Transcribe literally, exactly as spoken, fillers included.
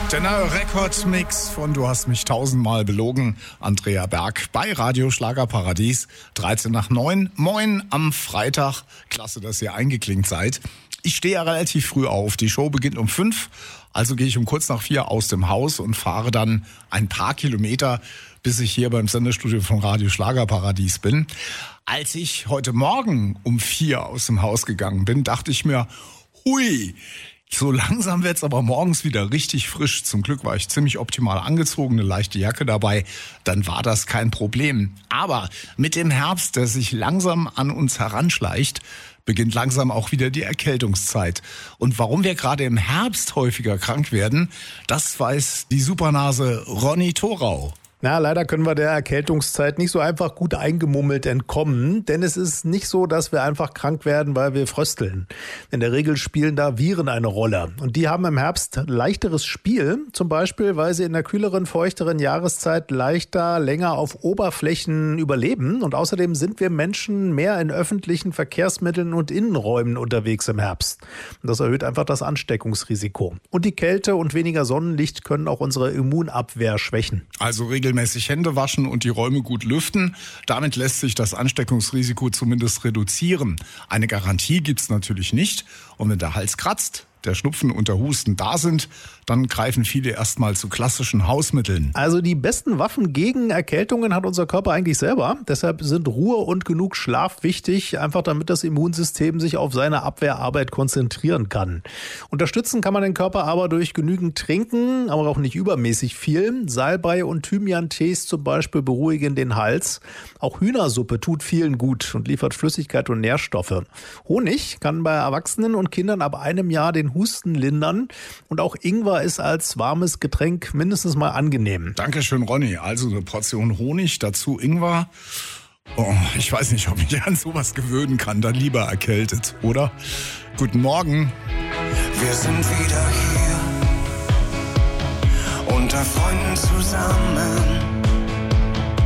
Der neue Rekordmix von Du hast mich tausendmal belogen, Andrea Berg bei Radio Schlagerparadies, dreizehn nach neun. Moin am Freitag. Klasse, dass ihr eingeklinkt seid. Ich stehe ja relativ früh auf. Die Show beginnt um fünf, also gehe ich um kurz nach vier aus dem Haus und fahre dann ein paar Kilometer, bis ich hier beim Sendestudio von Radio Schlagerparadies bin. Als ich heute Morgen um vier aus dem Haus gegangen bin, dachte ich mir, hui, so langsam wird's aber morgens wieder richtig frisch. Zum Glück war ich ziemlich optimal angezogen, eine leichte Jacke dabei. Dann war das kein Problem. Aber mit dem Herbst, der sich langsam an uns heranschleicht, beginnt langsam auch wieder die Erkältungszeit. Und warum wir gerade im Herbst häufiger krank werden, das weiß die Supernase Ronny Thorau. Na, leider können wir der Erkältungszeit nicht so einfach gut eingemummelt entkommen, denn es ist nicht so, dass wir einfach krank werden, weil wir frösteln. In der Regel spielen da Viren eine Rolle und die haben im Herbst leichteres Spiel, zum Beispiel, weil sie in der kühleren, feuchteren Jahreszeit leichter, länger auf Oberflächen überleben und außerdem sind wir Menschen mehr in öffentlichen Verkehrsmitteln und Innenräumen unterwegs im Herbst. Und das erhöht einfach das Ansteckungsrisiko. Und die Kälte und weniger Sonnenlicht können auch unsere Immunabwehr schwächen. Also regelmäßig Hände waschen und die Räume gut lüften. Damit lässt sich das Ansteckungsrisiko zumindest reduzieren. Eine Garantie gibt's natürlich nicht. Und wenn der Hals kratzt, der Schnupfen und der Husten da sind, dann greifen viele erstmal zu klassischen Hausmitteln. Also die besten Waffen gegen Erkältungen hat unser Körper eigentlich selber. Deshalb sind Ruhe und genug Schlaf wichtig, einfach damit das Immunsystem sich auf seine Abwehrarbeit konzentrieren kann. Unterstützen kann man den Körper aber durch genügend Trinken, aber auch nicht übermäßig viel. Salbei und Thymian-Tees zum Beispiel beruhigen den Hals. Auch Hühnersuppe tut vielen gut und liefert Flüssigkeit und Nährstoffe. Honig kann bei Erwachsenen und Kindern ab einem Jahr den Husten lindern und auch Ingwer ist als warmes Getränk mindestens mal angenehm. Dankeschön, Ronny. Also eine Portion Honig, dazu Ingwer. Oh, ich weiß nicht, ob ich an sowas gewöhnen kann, dann lieber erkältet, oder? Guten Morgen. Wir sind wieder hier, unter Freunden zusammen.